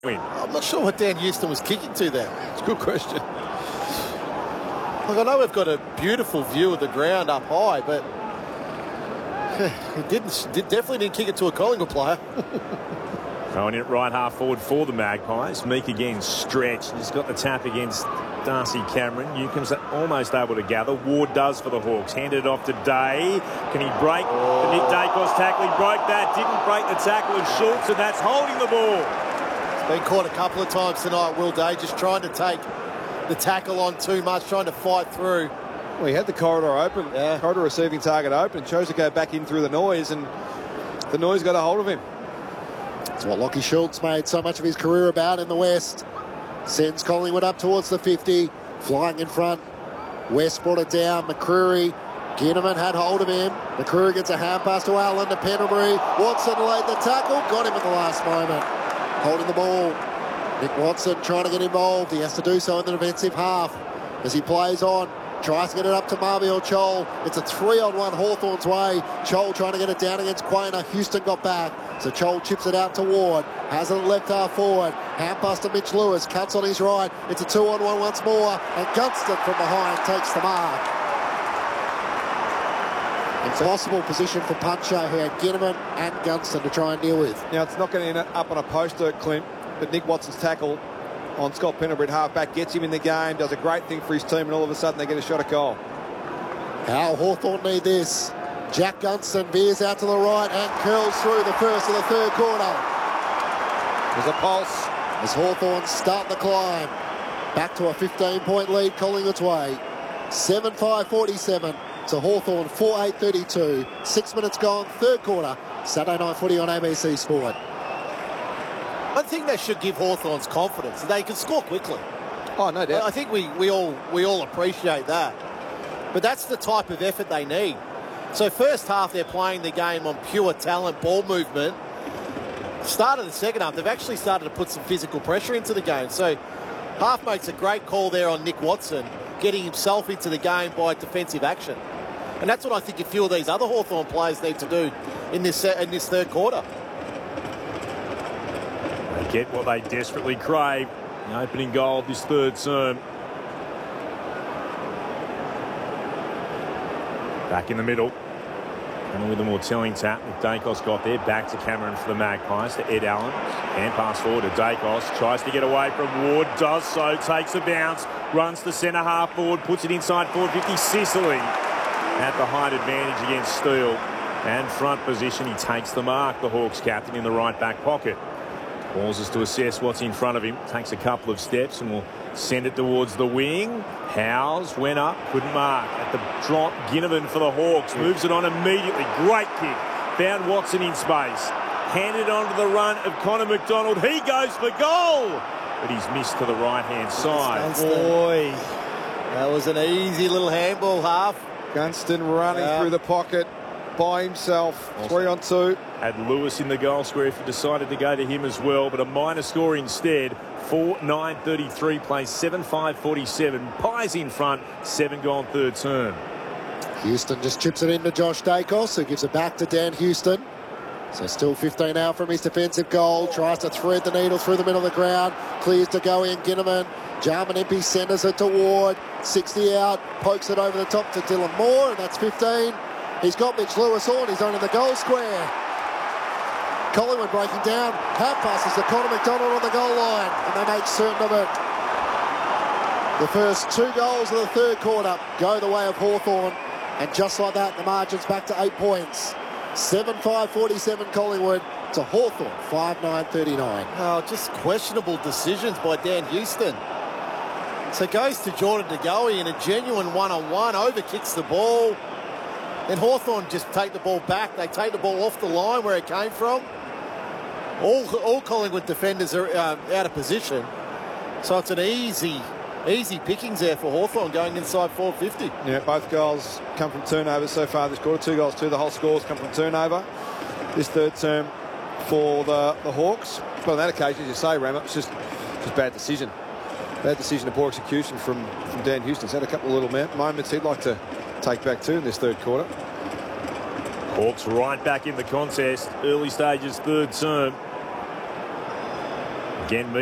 win? I'm not sure what Dan Houston was kicking to there. It's a good question. Look, I know we've got a beautiful view of the ground up high, but he definitely didn't kick it to a Collingwood player. Throwing it right half forward for the Magpies. Meek again stretched. He's got the tap against Darcy Cameron. Newcomb's almost able to gather. Ward does for the Hawks. Handed it off to Day. Can he break the Nick Dacos tackle? He broke that. Didn't break the tackle of Schultz, and that's holding the ball. He's been caught a couple of times tonight, Will Day, just trying to take the tackle on too much, trying to fight through. Well, he had the corridor open, corridor receiving target open, chose to go back in through the noise, and the noise got a hold of him. That's what Lachie Schultz made so much of his career about in the West. Sends Collingwood up towards the 50, flying in front. West brought it down. McCreary, Ginnivan had hold of him. McCreary gets a hand pass to Allen to Pendlebury. Watson laid the tackle, got him at the last moment. Holding the ball. Nick Watson trying to get involved. He has to do so in the defensive half as he plays on. Tries to get it up to Marviel Chol. It's a 3-on-1 Hawthorn's way. Chol trying to get it down against Quainer. Houston got back. So Chol chips it out to Ward. Has it left half forward. Hand pass to Mitch Lewis. Cuts on his right. It's a 2-on-1 once more. And Gunston from behind takes the mark. Impossible position for Puncho here. Ginnivan and Gunston to try and deal with. Now, it's not going to end up on a poster, Clint, but Nick Watson's tackle on Scott Pendlebury at half-back gets him in the game, does a great thing for his team, and all of a sudden they get a shot at goal. How Hawthorn need this. Jack Gunston veers out to the right and curls through the first of the third quarter. There's a pulse. As Hawthorn start the climb. Back to a 15-point lead, Collingwood's way. 7-5-47 to Hawthorn, 4-8-32. 6 minutes gone, third quarter. Saturday Night Footy on ABC Sport. I think they should give Hawthorns confidence. They can score quickly. Oh, no doubt. I think we all appreciate that. But that's the type of effort they need. So first half, they're playing the game on pure talent, ball movement. Start of the second half, they've actually started to put some physical pressure into the game. So half makes a great call there on Nick Watson, getting himself into the game by defensive action. And that's what I think a few of these other Hawthorn players need to do in this third quarter. They get what they desperately crave. The opening goal of this third term. Back in the middle. And with a more telling tap, Dacos got there. Back to Cameron for the Magpies, to Ed Allen. Hand pass forward to Dacos. Tries to get away from Ward. Does so. Takes a bounce. Runs to centre half forward. Puts it inside forward 50. Sicily at the height advantage against Steele. And front position. He takes the mark. The Hawks captain in the right back pocket. Pauses to assess what's in front of him. Takes a couple of steps and will send it towards the wing. Howes went up, couldn't mark. At the drop, Ginnivan for the Hawks. Moves it on immediately. Great kick. Found Watson in space. Handed on to the run of Connor McDonald. He goes for goal. But he's missed to the right-hand side. Boy, that was an easy little handball half. Gunston running through the pocket by himself. 3-on-2. Had Lewis in the goal square if he decided to go to him as well, but a minor score instead. 4-9-33 plays 7-5-47. Pies in front, 7 gone third term. Houston just chips it into Josh Dacos, who gives it back to Dan Houston. So still 15 out from his defensive goal. Tries to thread the needle through the middle of the ground. Clears to go in Ginnivan. Jarman Impey centres it to Ward. 60 out. Pokes it over the top to Dylan Moore, and that's 15. He's got Mitch Lewis on. He's on in the goal square. Collingwood breaking down. Hand passes to Connor McDonald on the goal line, and they make certain of it. The first 2 goals of the third quarter go the way of Hawthorn, and just like that, the margin's back to 8 points. 7-5-47 Collingwood to Hawthorn, 5-9-39. Oh, just questionable decisions by Dan Houston. So goes to Jordan De Goey in a genuine one-on-one, overkicks the ball. Then Hawthorn just take the ball back. They take the ball off the line where it came from. All Collingwood defenders are out of position. So it's an easy pickings there for Hawthorn going inside 450. Yeah, both goals come from turnovers so far this quarter. 2 goals, 2. The whole scores come from turnover. This third term for the Hawks. But on that occasion, as you say, Ram, it's just bad decision. Bad decision and poor execution from Dan Houston. He's had a couple of little moments he'd like to take back too in this third quarter. Hawks right back in the contest. Early stages, third term. Again,